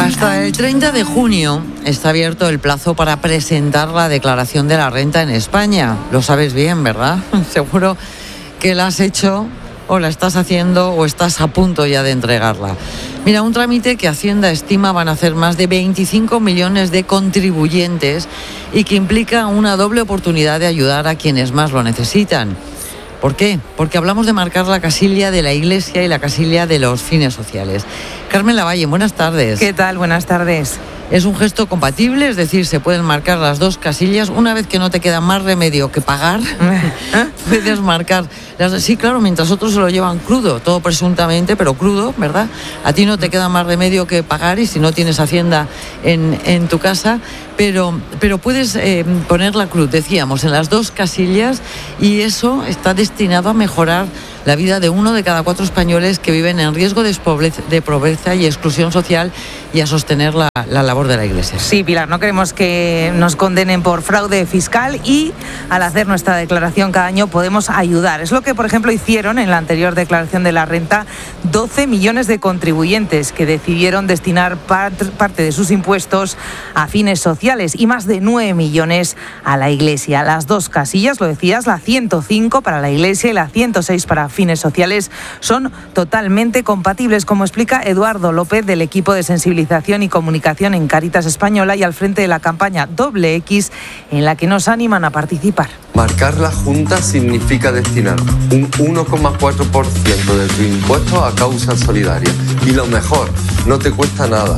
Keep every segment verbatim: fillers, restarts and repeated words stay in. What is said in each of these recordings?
Hasta el treinta de junio está abierto el plazo para presentar la declaración de la renta en España. Lo sabes bien, ¿verdad? Seguro que la has hecho o la estás haciendo o estás a punto ya de entregarla. Mira, un trámite que Hacienda estima van a hacer más de veinticinco millones de contribuyentes y que implica una doble oportunidad de ayudar a quienes más lo necesitan. ¿Por qué? Porque hablamos de marcar la casilla de la Iglesia y la casilla de los fines sociales. Carmen Lavalle, buenas tardes. ¿Qué tal? Buenas tardes. Es un gesto compatible, es decir, se pueden marcar las dos casillas. Una vez que no te queda más remedio que pagar, puedes marcar las... Sí, claro, mientras otros se lo llevan crudo, todo presuntamente, pero crudo, ¿verdad? A ti no te queda más remedio que pagar y si no tienes Hacienda en, en tu casa, pero, pero puedes eh, poner la cruz, decíamos, en las dos casillas y eso está destinado a mejorar la vida de uno de cada cuatro españoles que viven en riesgo de pobreza, de pobreza y exclusión social y a sostener la, la labor de la Iglesia. Sí, Pilar, no queremos que nos condenen por fraude fiscal y al hacer nuestra declaración cada año podemos ayudar. Es lo que, por ejemplo, hicieron en la anterior declaración de la renta doce millones de contribuyentes que decidieron destinar part, parte de sus impuestos a fines sociales y más de nueve millones a la Iglesia. Las dos casillas, lo decías, la ciento cinco para la Iglesia y la ciento seis para fines sociales son totalmente compatibles, como explica Eduardo López del equipo de sensibilización y comunicación en Cáritas Española y al frente de la campaña Doble X, en la que nos animan a participar. Marcar la Junta significa destinar un uno coma cuatro por ciento de tu impuesto a causas solidarias. Y lo mejor, no te cuesta nada.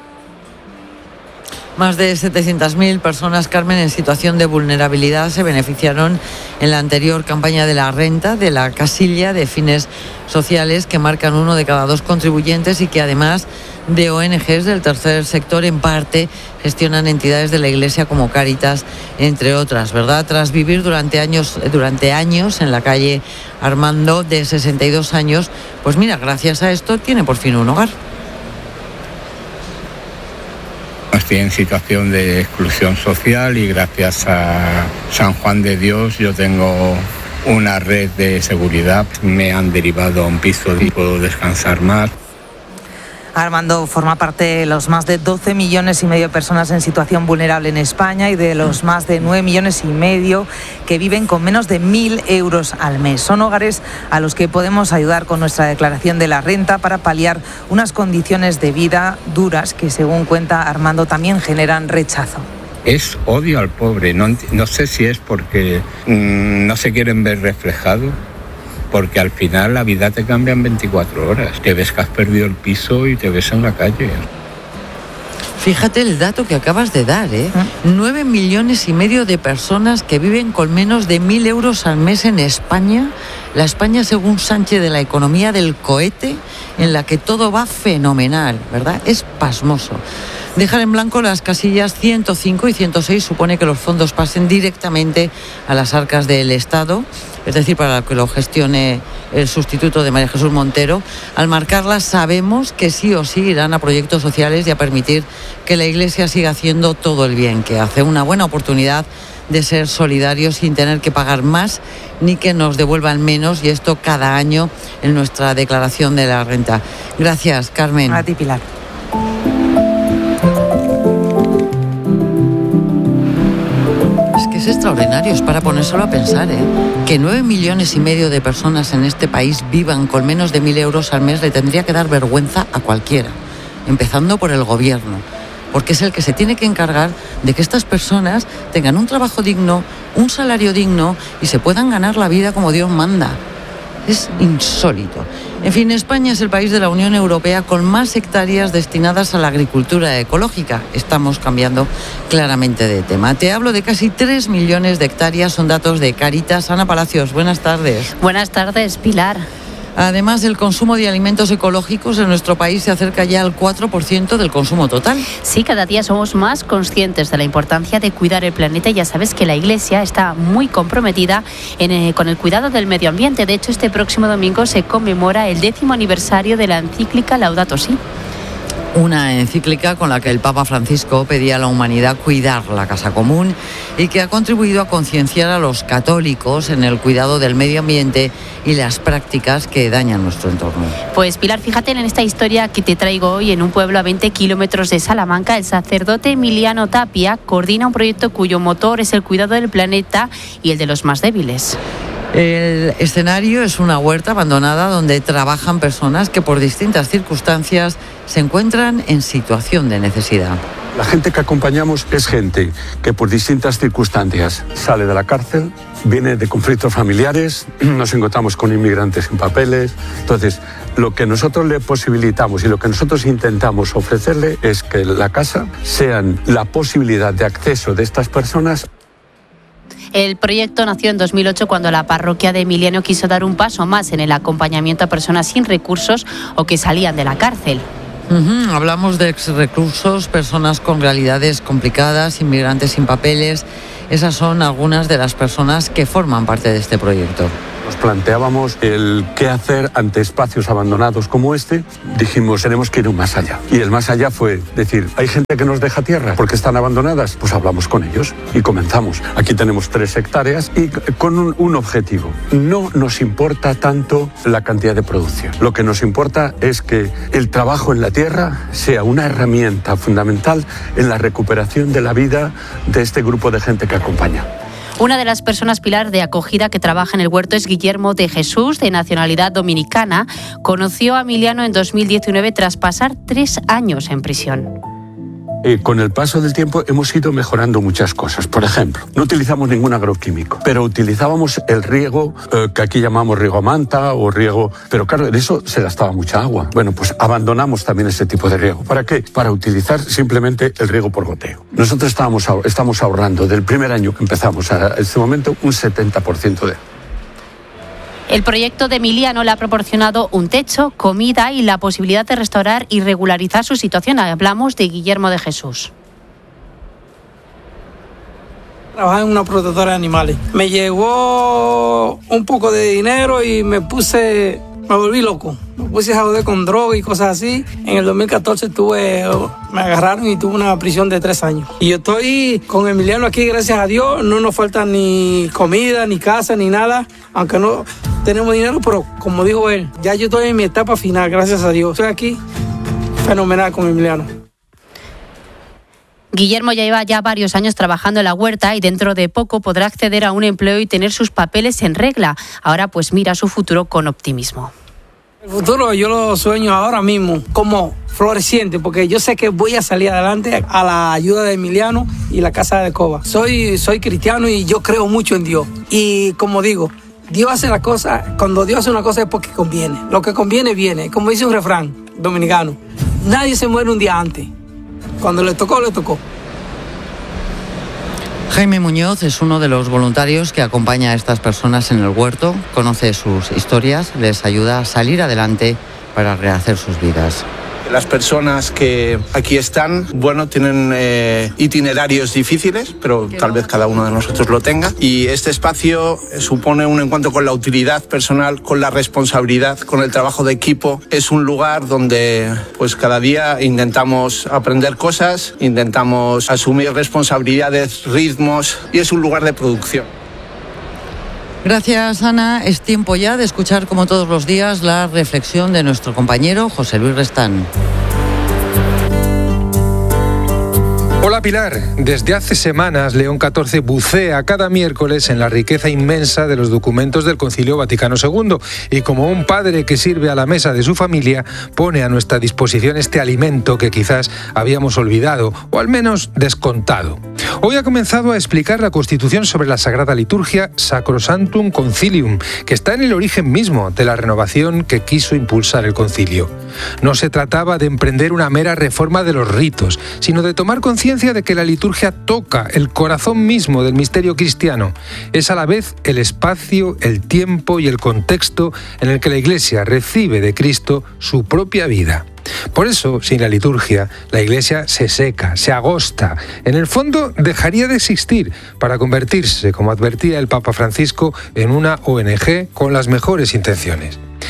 Más de setecientas mil personas, Carmen, en situación de vulnerabilidad se beneficiaron en la anterior campaña de la renta, de la casilla de fines sociales que marcan uno de cada dos contribuyentes y que además de O N Ges del tercer sector en parte gestionan entidades de la Iglesia como Cáritas, entre otras, ¿verdad? Tras vivir durante años, durante años en la calle Armando, de sesenta y dos años, pues mira, gracias a esto tiene por fin un hogar. Estoy en situación de exclusión social y gracias a San Juan de Dios yo tengo una red de seguridad. Me han derivado a un piso y puedo descansar más. Armando forma parte de los más de doce millones y medio de personas en situación vulnerable en España y de los más de nueve millones y medio que viven con menos de mil euros al mes. Son hogares a los que podemos ayudar con nuestra declaración de la renta para paliar unas condiciones de vida duras que, según cuenta Armando, también generan rechazo. Es odio al pobre. No, no sé si es porque mmm, no se quieren ver reflejados. Porque al final la vida te cambia en veinticuatro horas. Te ves que has perdido el piso y te ves en la calle. Fíjate el dato que acabas de dar, ¿eh? Nueve millones y medio de personas que viven con menos de mil euros al mes en España. La España, según Sánchez, de la economía del cohete, en la que todo va fenomenal, ¿verdad? Es pasmoso. Dejar en blanco las casillas ciento cinco y ciento seis supone que los fondos pasen directamente a las arcas del Estado, es decir, para que lo gestione el sustituto de María Jesús Montero. Al marcarlas sabemos que sí o sí irán a proyectos sociales y a permitir que la Iglesia siga haciendo todo el bien que hace. Una buena oportunidad de ser solidarios sin tener que pagar más ni que nos devuelvan menos, y esto cada año en nuestra declaración de la renta. Gracias, Carmen. A ti, Pilar. Es extraordinario, es para ponérselo a pensar, ¿eh? Que nueve millones y medio de personas en este país vivan con menos de mil euros al mes le tendría que dar vergüenza a cualquiera, empezando por el gobierno, porque es el que se tiene que encargar de que estas personas tengan un trabajo digno, un salario digno y se puedan ganar la vida como Dios manda. Es insólito. En fin, España es el país de la Unión Europea con más hectáreas destinadas a la agricultura ecológica. Estamos cambiando claramente de tema. Te hablo de casi tres millones de hectáreas, son datos de Cáritas. Ana Palacios, buenas tardes. Buenas tardes, Pilar. Además, el consumo de alimentos ecológicos en nuestro país se acerca ya al cuatro por ciento del consumo total. Sí, cada día somos más conscientes de la importancia de cuidar el planeta. Ya sabes que la Iglesia está muy comprometida en, eh, con el cuidado del medio ambiente. De hecho, este próximo domingo se conmemora el décimo aniversario de la encíclica Laudato Si. Una encíclica con la que el Papa Francisco pedía a la humanidad cuidar la casa común y que ha contribuido a concienciar a los católicos en el cuidado del medio ambiente y las prácticas que dañan nuestro entorno. Pues Pilar, fíjate en esta historia que te traigo hoy. En un pueblo a veinte kilómetros de Salamanca, el sacerdote Emiliano Tapia coordina un proyecto cuyo motor es el cuidado del planeta y el de los más débiles. El escenario es una huerta abandonada donde trabajan personas que por distintas circunstancias se encuentran en situación de necesidad. La gente que acompañamos es gente que por distintas circunstancias sale de la cárcel, viene de conflictos familiares, nos encontramos con inmigrantes sin papeles. Entonces, lo que nosotros le posibilitamos y lo que nosotros intentamos ofrecerle es que la casa sean la posibilidad de acceso de estas personas. El proyecto nació en dos mil ocho cuando la parroquia de Emiliano quiso dar un paso más en el acompañamiento a personas sin recursos o que salían de la cárcel. Uh-huh. Hablamos de exreclusos, personas con realidades complicadas, inmigrantes sin papeles. Esas son algunas de las personas que forman parte de este proyecto. Nos planteábamos el qué hacer ante espacios abandonados como este. Dijimos, tenemos que ir un más allá. Y el más allá fue decir, hay gente que nos deja tierra porque están abandonadas. Pues hablamos con ellos y comenzamos. Aquí tenemos tres hectáreas y con un, un objetivo. No nos importa tanto la cantidad de producción. Lo que nos importa es que el trabajo en la tierra sea una herramienta fundamental en la recuperación de la vida de este grupo de gente que acompaña. Una de las personas pilar de acogida que trabaja en el huerto es Guillermo de Jesús, de nacionalidad dominicana. Conoció a Emiliano en dos mil diecinueve tras pasar tres años en prisión. Eh, con el paso del tiempo hemos ido mejorando muchas cosas. Por ejemplo, no utilizamos ningún agroquímico, pero utilizábamos el riego eh, que aquí llamamos riego a manta o riego... Pero claro, de eso se gastaba mucha agua. Bueno, pues abandonamos también ese tipo de riego. ¿Para qué? Para utilizar simplemente el riego por goteo. Nosotros estábamos, estamos ahorrando del primer año que empezamos a este momento un setenta por ciento de... El proyecto de Emiliano le ha proporcionado un techo, comida y la posibilidad de restaurar y regularizar su situación. Hablamos de Guillermo de Jesús. Trabajaba en una protectora de animales. Me llegó un poco de dinero y me puse, me volví loco. Me puse a joder con droga y cosas así. En el dos mil catorce tuve, me agarraron y tuve una prisión de tres años. Y yo estoy con Emiliano aquí, gracias a Dios. No nos falta ni comida, ni casa, ni nada. Aunque no tenemos dinero, pero como dijo él, ya yo estoy en mi etapa final, gracias a Dios. Estoy aquí fenomenal con Emiliano. Guillermo ya lleva ya varios años trabajando en la huerta y dentro de poco podrá acceder a un empleo y tener sus papeles en regla. Ahora pues mira su futuro con optimismo. El futuro yo lo sueño ahora mismo como floreciente, porque yo sé que voy a salir adelante a la ayuda de Emiliano y la Casa de Coba. Soy, soy cristiano y yo creo mucho en Dios. Y como digo, Dios hace la cosa, cuando Dios hace una cosa es porque conviene. Lo que conviene viene, como dice un refrán dominicano. Nadie se muere un día antes. Cuando le tocó, le tocó. Jaime Muñoz es uno de los voluntarios que acompaña a estas personas en el huerto, conoce sus historias, les ayuda a salir adelante para rehacer sus vidas. Las personas que aquí están, bueno, tienen eh, itinerarios difíciles, pero tal vez cada uno de nosotros lo tenga. Y este espacio supone un encuentro con la utilidad personal, con la responsabilidad, con el trabajo de equipo. Es un lugar donde pues cada día intentamos aprender cosas, intentamos asumir responsabilidades, ritmos, y es un lugar de producción. Gracias, Ana. Es tiempo ya de escuchar, como todos los días, la reflexión de nuestro compañero José Luis Restán. Hola Pilar, desde hace semanas León catorce bucea cada miércoles en la riqueza inmensa de los documentos del Concilio Vaticano segundo y como un padre que sirve a la mesa de su familia pone a nuestra disposición este alimento que quizás habíamos olvidado o al menos descontado. Hoy ha comenzado a explicar la Constitución sobre la Sagrada Liturgia Sacrosanctum Concilium, que está en el origen mismo de la renovación que quiso impulsar el concilio. No se trataba de emprender una mera reforma de los ritos, sino de tomar conciencia de que la liturgia toca el corazón mismo del misterio cristiano. Es a la vez el espacio, el tiempo y el contexto en el que la Iglesia recibe de Cristo su propia vida. Por eso, sin la liturgia, la Iglesia se seca, se agosta. En el fondo, dejaría de existir para convertirse, como advertía el Papa Francisco, en una O N Ge con las mejores intenciones.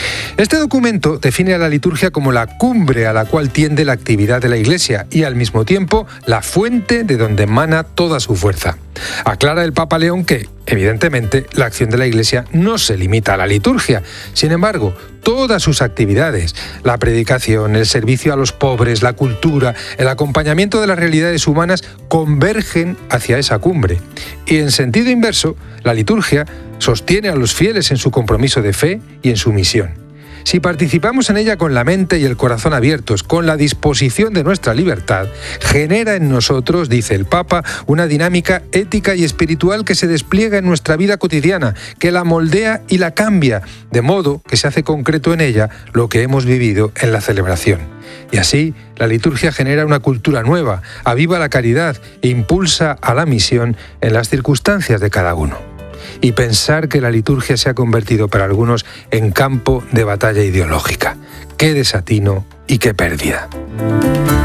Este documento define a la liturgia como la cumbre a la cual tiende la actividad de la Iglesia y al mismo tiempo la fuente de donde emana toda su fuerza. Aclara el Papa León que, evidentemente, la acción de la Iglesia no se limita a la liturgia. Sin embargo, todas sus actividades, la predicación, el servicio a los pobres, la cultura, el acompañamiento de las realidades humanas, convergen hacia esa cumbre. Y en sentido inverso, la liturgia sostiene a los fieles en su compromiso de fe y en su misión. Si participamos en ella con la mente y el corazón abiertos, con la disposición de nuestra libertad, genera en nosotros, dice el Papa, una dinámica ética y espiritual que se despliega en nuestra vida cotidiana, que la moldea y la cambia, de modo que se hace concreto en ella lo que hemos vivido en la celebración. Y así, la liturgia genera una cultura nueva, aviva la caridad e impulsa a la misión en las circunstancias de cada uno. Y pensar que la liturgia se ha convertido para algunos en campo de batalla ideológica. ¡Qué desatino y qué pérdida!